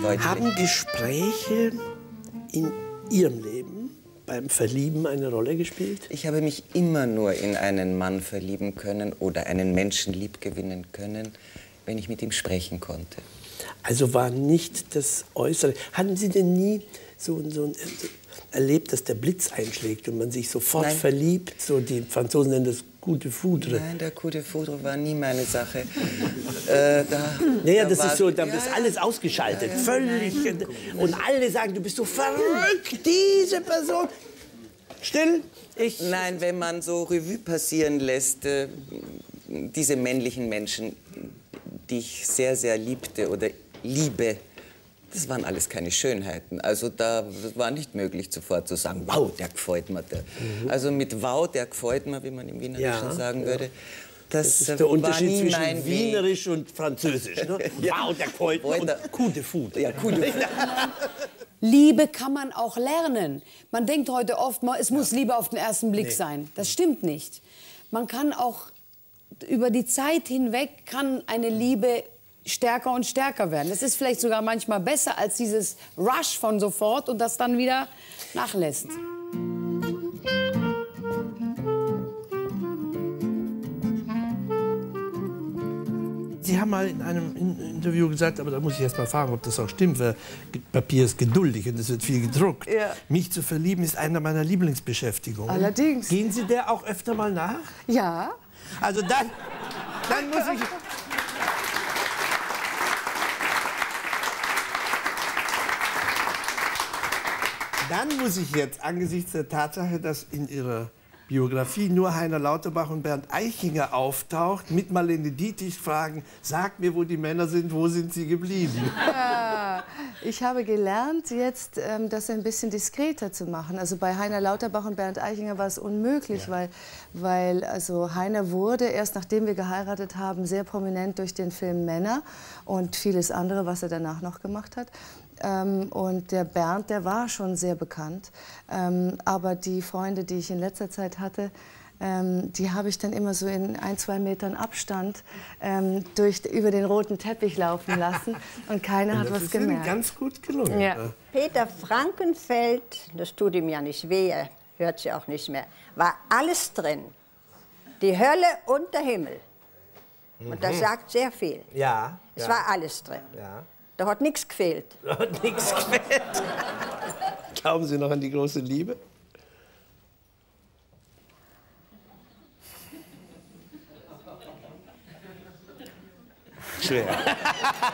deutlich. Haben Gespräche in Ihrem Leben beim Verlieben eine Rolle gespielt? Ich habe mich immer nur in einen Mann verlieben können oder einen Menschen liebgewinnen können, wenn ich mit ihm sprechen konnte. Also war nicht das Äußere. Hatten Sie denn nie so erlebt, dass der Blitz einschlägt und man sich sofort verliebt? So, die Franzosen nennen das coup de foudre. Nein, der coup de foudre war nie meine Sache. Das ist so, da ist alles ausgeschaltet, völlig. Und alle sagen, du bist so verrückt, diese Person. Still, Nein, wenn man so Revue passieren lässt, diese männlichen Menschen, die ich sehr, sehr liebte oder liebe, das waren alles keine Schönheiten. Also da war nicht möglich, sofort zu sagen, wow, der gefällt mir. Also mit wow, der gefällt mir, wie man im Wienerischen sagen würde. Das ist der Unterschied zwischen Wienerisch und Französisch. Ne? Wow, der gefällt mir und coup de foudre. Ja, coup de foudre. Liebe kann man auch lernen. Man denkt heute oft, es muss Liebe auf den ersten Blick sein. Das stimmt nicht. Man kann auch über die Zeit hinweg kann eine Liebe stärker und stärker werden. Das ist vielleicht sogar manchmal besser als dieses Rush von sofort und das dann wieder nachlässt. Sie haben mal in einem Interview gesagt, aber da muss ich erst mal fragen, ob das auch stimmt, weil Papier ist geduldig und es wird viel gedruckt. Ja. Mich zu verlieben ist eine meiner Lieblingsbeschäftigungen. Allerdings. Gehen Sie der auch öfter mal nach? Ja. Also dann muss ich jetzt angesichts der Tatsache, dass in Ihrer Biografie nur Heiner Lauterbach und Bernd Eichinger auftaucht, mit Marlene Dietrich fragen, sag mir, wo die Männer sind, wo sind sie geblieben? Ja, ich habe gelernt, jetzt das ein bisschen diskreter zu machen. Also bei Heiner Lauterbach und Bernd Eichinger war es unmöglich, weil also Heiner wurde, erst nachdem wir geheiratet haben, sehr prominent durch den Film Männer und vieles andere, was er danach noch gemacht hat. Und der Bernd, der war schon sehr bekannt. Aber die Freunde, die ich in letzter Zeit hatte, die habe ich dann immer so in 1-2 Metern Abstand über den roten Teppich laufen lassen. Und keiner hat was gemerkt. Das ist ganz gut gelungen. Ja. Peter Frankenfeld, das tut ihm ja nicht weh, er hört sie auch nicht mehr, war alles drin. Die Hölle und der Himmel. Und das sagt sehr viel. Ja. Es war alles drin. Ja. Da hat nichts gefehlt. Da hat nichts gefehlt. Glauben Sie noch an die große Liebe? Schwer.